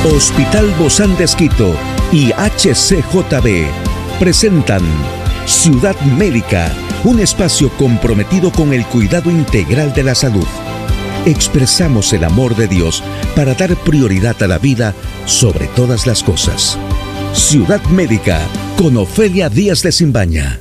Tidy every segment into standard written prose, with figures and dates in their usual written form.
Hospital Bozán de Esquito y HCJB presentan Ciudad Médica, un espacio comprometido con el cuidado integral de la salud. Expresamos el amor de Dios para dar prioridad a la vida sobre todas las cosas. Ciudad Médica con Ofelia Díaz de Simbaña.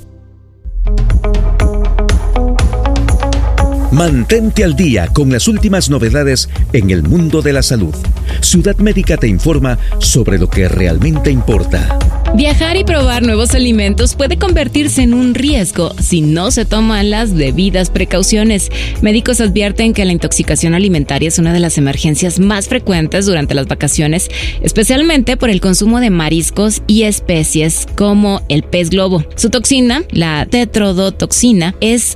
Mantente al día con las últimas novedades en el mundo de la salud. Ciudad Médica te informa sobre lo que realmente importa. Viajar y probar nuevos alimentos puede convertirse en un riesgo si no se toman las debidas precauciones. Médicos advierten que la intoxicación alimentaria es una de las emergencias más frecuentes durante las vacaciones, especialmente por el consumo de mariscos y especies como el pez globo. Su toxina, la tetrodotoxina, es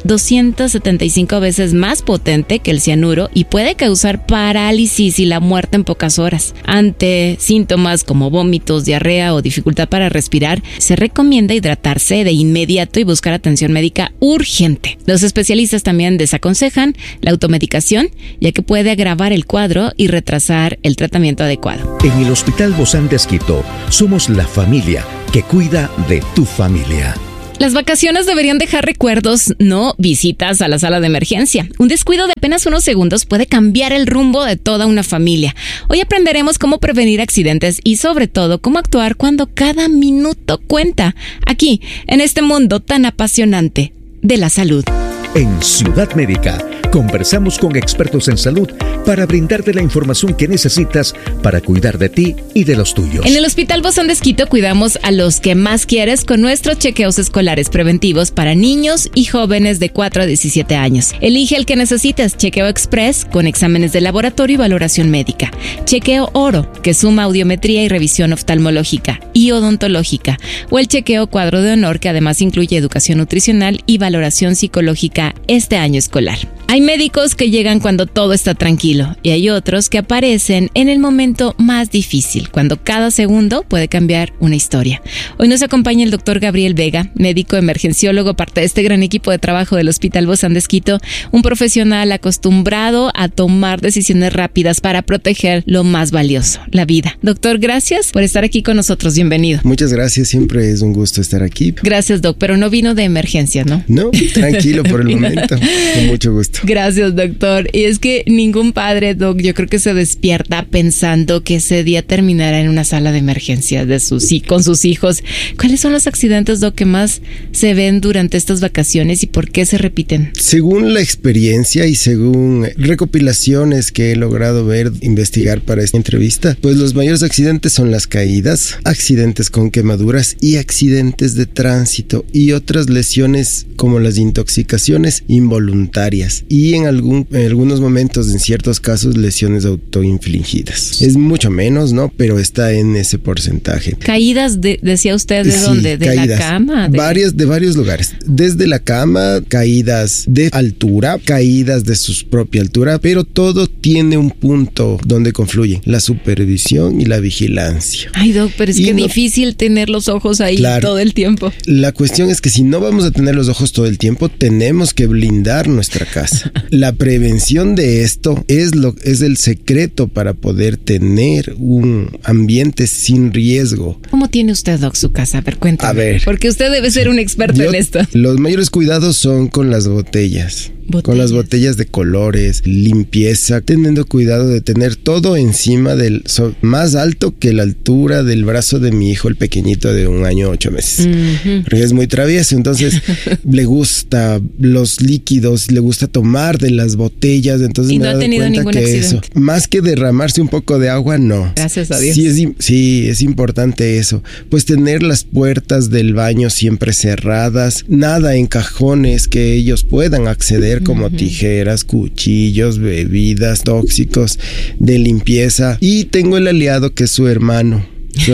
275 veces más potente que el cianuro y puede causar parálisis y la muerte en pocas horas. Ante síntomas como vómitos, diarrea o dificultad para respirar, se recomienda hidratarse de inmediato y buscar atención médica urgente. Los especialistas también desaconsejan la automedicación, ya que puede agravar el cuadro y retrasar el tratamiento adecuado. En el Hospital Bozán de Esquito somos la familia que cuida de tu familia. Las vacaciones deberían dejar recuerdos, no visitas a la sala de emergencia. Un descuido de apenas unos segundos puede cambiar el rumbo de toda una familia. Hoy aprenderemos cómo prevenir accidentes y sobre todo cómo actuar cuando cada minuto cuenta. Aquí, en este mundo tan apasionante de la salud. En Ciudad Médica conversamos con expertos en salud para brindarte la información que necesitas para cuidar de ti y de los tuyos. En el Hospital Bozán de Esquito cuidamos a los que más quieres con nuestros chequeos escolares preventivos para niños y jóvenes de 4 a 17 años. Elige el que necesites: chequeo express con exámenes de laboratorio y valoración médica, chequeo oro que suma audiometría y revisión oftalmológica y odontológica, o el chequeo cuadro de honor que además incluye educación nutricional y valoración psicológica este año escolar. Hay médicos que llegan cuando todo está tranquilo y hay otros que aparecen en el momento más difícil, cuando cada segundo puede cambiar una historia. Hoy nos acompaña el doctor Gabriel Vega, médico emergenciólogo, parte de este gran equipo de trabajo del Hospital Bozán de Esquito, un profesional acostumbrado a tomar decisiones rápidas para proteger lo más valioso, la vida. Doctor, gracias por estar aquí con nosotros. Bienvenido. Muchas gracias, siempre es un gusto estar aquí. Gracias, doc, pero no vino de emergencia, ¿no? No, tranquilo por el momento, con mucho gusto. Gracias, doctor. Y es que ningún padre, doc, yo creo que se despierta pensando que ese día terminará en una sala de emergencia con sus hijos. ¿Cuáles son los accidentes, doc, que más se ven durante estas vacaciones y por qué se repiten? Según la experiencia y según recopilaciones que he logrado ver, investigar para esta entrevista, pues los mayores accidentes son las caídas, accidentes con quemaduras y accidentes de tránsito y otras lesiones como las intoxicaciones involuntarias. Y en algunos momentos, en ciertos casos, lesiones autoinfligidas. Es mucho menos, ¿no? Pero está en ese porcentaje. ¿Caídas decía usted de dónde? ¿De caídas, la cama? De varios lugares. Desde la cama, caídas de altura, caídas de su propia altura, pero todo tiene un punto donde confluyen: la supervisión y la vigilancia. Ay, doc, pero es que difícil tener los ojos ahí todo el tiempo. La cuestión es que si no vamos a tener los ojos todo el tiempo, tenemos que blindar nuestra casa. La prevención de esto es el secreto para poder tener un ambiente sin riesgo. ¿Cómo tiene usted, doc, su casa? A ver, cuéntame. A ver. Porque usted debe ser un experto en esto. Los mayores cuidados son con las botellas. Con las botellas de colores, limpieza, teniendo cuidado de tener todo encima más alto que la altura del brazo de mi hijo, el pequeñito de 1 año 8 meses. Porque es muy travieso, entonces le gusta los líquidos, le gusta tomar de las botellas, entonces y no ha tenido ningún accidente. Eso, más que derramarse un poco de agua, no. Gracias a Dios. Sí, es importante eso. Pues tener las puertas del baño siempre cerradas, nada en cajones que ellos puedan acceder, como tijeras, cuchillos, bebidas, tóxicos, de limpieza. Y tengo el aliado que es su hermano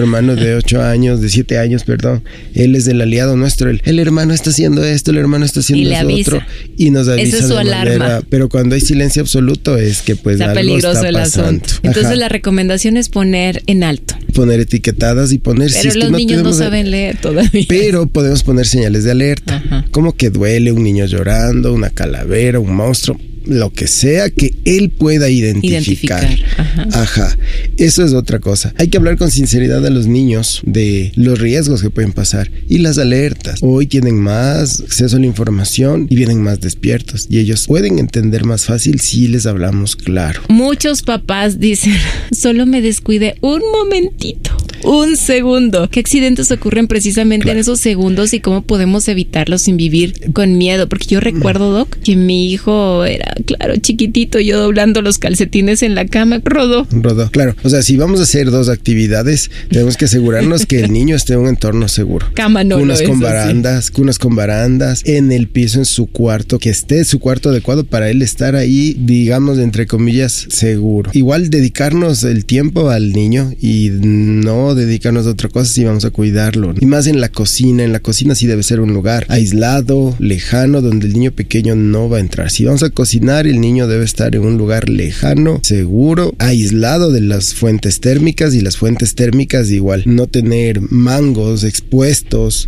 de 7 años, perdón. Él es el aliado nuestro. El hermano está haciendo esto, el hermano está haciendo eso otro. Y nos avisa. Esa es su alarma. Pero cuando hay silencio absoluto es que pues está algo peligroso está el pasando. asunto. Entonces la recomendación es poner en alto. Poner etiquetadas y poner... Pero los niños no saben leer todavía. Pero podemos poner señales de alerta. Como que duele, un niño llorando, una calavera, un monstruo. lo que sea que él pueda identificar. Ajá. Eso es otra cosa. Hay que hablar con sinceridad a los niños de los riesgos que pueden pasar y las alertas. Hoy tienen más acceso a la información y vienen más despiertos y ellos pueden entender más fácil si les hablamos claro. Muchos papás dicen, solo me descuidé un momentito, un segundo. ¿Qué accidentes ocurren precisamente en esos segundos y cómo podemos evitarlos sin vivir con miedo? Porque yo recuerdo, Doc, que mi hijo era, claro, chiquitito, yo doblando los calcetines en la cama, rodó. Claro. O sea, si vamos a hacer 2 actividades, tenemos que asegurarnos que el niño esté en un entorno seguro. Cama no, cunas con barandas, en el piso, en su cuarto, que esté su cuarto adecuado para él estar ahí, digamos, entre comillas, seguro. Igual dedicarnos el tiempo al niño y no dedicarnos a otra cosa si vamos a cuidarlo. Y más en la cocina. En la cocina sí debe ser un lugar aislado, lejano, donde el niño pequeño no va a entrar. Si vamos a cocinar, el niño debe estar en un lugar lejano, seguro, aislado de las fuentes térmicas, y las fuentes térmicas igual, no tener mangos expuestos,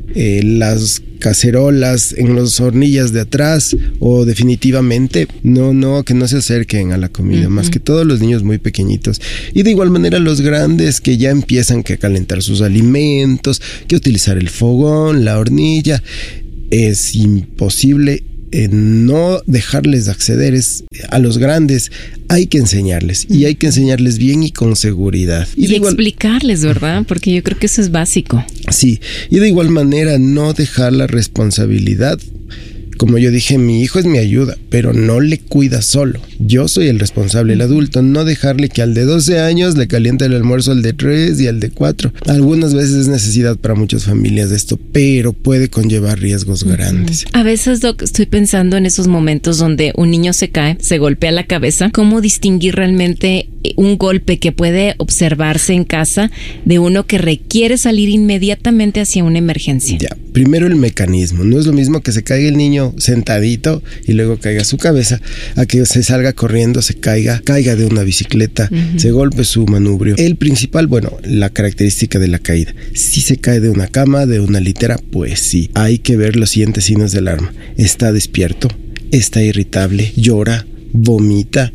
las cacerolas en las hornillas de atrás, o definitivamente que no se acerquen a la comida, más que todos los niños muy pequeñitos. Y de igual manera los grandes que ya empiezan a calentar sus alimentos, que utilizar el fogón, la hornilla. Es imposible no dejarles acceder a los grandes. Hay que enseñarles, y hay que enseñarles bien y con seguridad. Y explicarles, ¿verdad? Porque yo creo que eso es básico. Sí, y de igual manera no dejar la responsabilidad. Como yo dije, mi hijo es mi ayuda, pero no le cuida solo. Yo soy el responsable, el adulto. No dejarle que al de 12 años le caliente el almuerzo al de 3 y al de 4. Algunas veces es necesidad para muchas familias de esto, pero puede conllevar riesgos grandes. A veces, Doc, estoy pensando en esos momentos donde un niño se cae, se golpea la cabeza. ¿Cómo distinguir realmente un golpe que puede observarse en casa de uno que requiere salir inmediatamente hacia una emergencia? Ya, primero el mecanismo. No es lo mismo que se caiga el niño sentadito y luego caiga su cabeza, a que se salga corriendo, se caiga de una bicicleta, se golpe su manubrio. El principal, la característica de la caída. Si se cae de una cama, de una litera, pues sí, hay que ver los siguientes signos de alarma. Está despierto, está irritable, llora, vomita,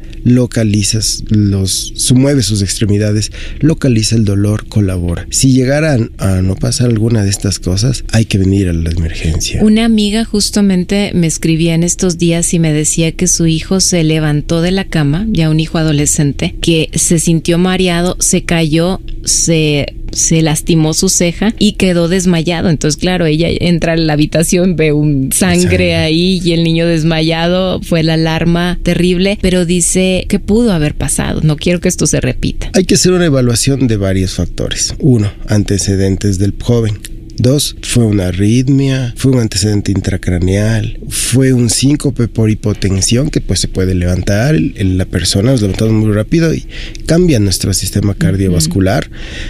mueve sus extremidades, localiza el dolor, colabora. Si llegara a no pasar alguna de estas cosas, hay que venir a la emergencia. Una amiga justamente me escribía en estos días y me decía que su hijo se levantó de la cama, ya un hijo adolescente, que se sintió mareado, se cayó, se lastimó su ceja y quedó desmayado. Entonces, claro, ella entra a la habitación, ve un sangre ahí y el niño desmayado. Fue la alarma terrible, pero dice que pudo haber pasado. No quiero que esto se repita. Hay que hacer una evaluación de varios factores. 1, antecedentes del joven. 2, fue una arritmia, fue un antecedente intracraneal, fue un síncope por hipotensión, que pues se puede levantar, la persona nos levantamos muy rápido y cambia nuestro sistema cardiovascular.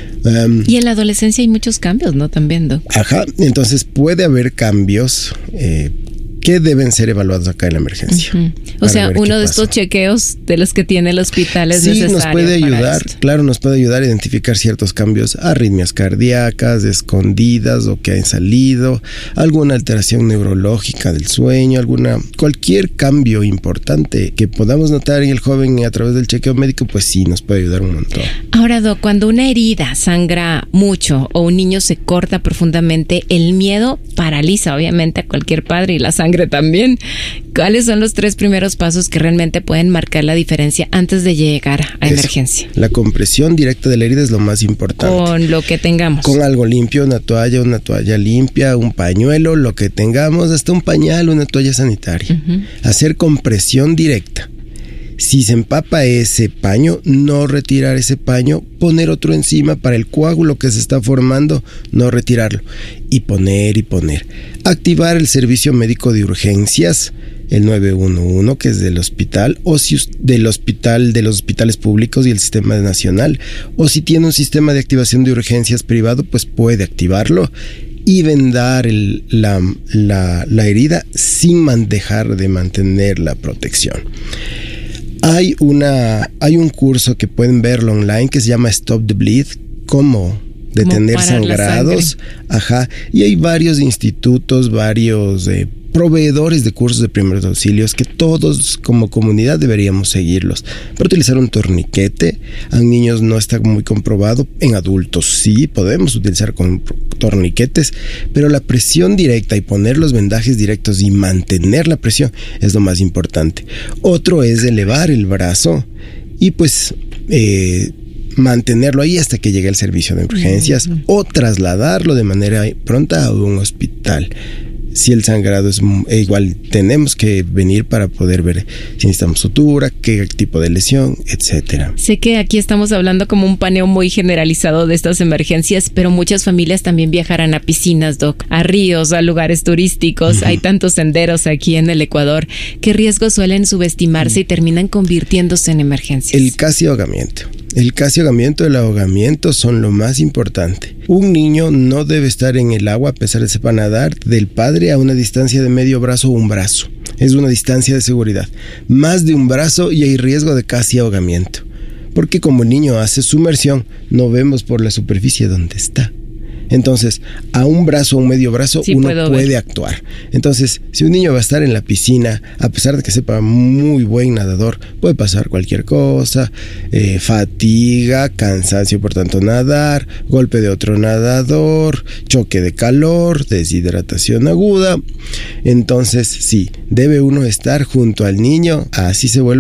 Y en la adolescencia hay muchos cambios, ¿no? También, Doc. Ajá, entonces puede haber cambios que deben ser evaluados acá en la emergencia. O sea, uno de estos chequeos de los que tiene el hospital es necesario. Sí, nos puede ayudar, claro, nos puede ayudar a identificar ciertos cambios, arritmias cardíacas, escondidas o que han salido, alguna alteración neurológica del sueño, cualquier cambio importante que podamos notar en el joven a través del chequeo médico, pues sí, nos puede ayudar un montón. Ahora, Doc, cuando una herida sangra mucho o un niño se corta profundamente, el miedo paraliza obviamente a cualquier padre y la sangre también. ¿Cuáles son los 3 primeros pasos que realmente pueden marcar la diferencia antes de llegar a emergencia? La compresión directa de la herida es lo más importante. Con lo que tengamos. Con algo limpio, una toalla limpia, un pañuelo, lo que tengamos, hasta un pañal, una toalla sanitaria. Hacer compresión directa. Si se empapa ese paño, no retirar ese paño, poner otro encima para el coágulo que se está formando, no retirarlo. Y poner. Activar el servicio médico de urgencias, el 911, que es del hospital, o si de los hospitales públicos y el sistema nacional, o si tiene un sistema de activación de urgencias privado, pues puede activarlo y vendar la herida sin dejar de mantener la protección. Hay un curso que pueden verlo online que se llama Stop the Bleed, cómo detener sangrados. Ajá. Y hay varios institutos, varios proveedores de cursos de primeros auxilios que todos como comunidad deberíamos seguirlos. Para utilizar un torniquete, en niños no está muy comprobado, en adultos sí podemos utilizar con torniquetes, pero la presión directa y poner los vendajes directos y mantener la presión es lo más importante. Otro es elevar el brazo y pues mantenerlo ahí hasta que llegue el servicio de emergencias o trasladarlo de manera pronta a un hospital. Si el sangrado es igual, tenemos que venir para poder ver si necesitamos sutura, qué tipo de lesión, etcétera. Sé que aquí estamos hablando como un paneo muy generalizado de estas emergencias, pero muchas familias también viajarán a piscinas, Doc, a ríos, a lugares turísticos. Hay tantos senderos aquí en el Ecuador. ¿Qué riesgos suelen subestimarse y terminan convirtiéndose en emergencias? El casi ahogamiento. El casi ahogamiento y el ahogamiento son lo más importante. Un niño no debe estar en el agua a pesar de sepa nadar del padre a una distancia de medio brazo o un brazo. Es una distancia de seguridad. Más de un brazo y hay riesgo de casi ahogamiento. Porque como el niño hace sumersión, no vemos por la superficie dónde está. Entonces, a un brazo o un medio brazo sí, uno puede actuar. Entonces, si un niño va a estar en la piscina, a pesar de que sepa muy buen nadador, puede pasar cualquier cosa, fatiga, cansancio por tanto nadar, golpe de otro nadador, choque de calor, deshidratación aguda. Entonces, sí, debe uno estar junto al niño, así se vuelve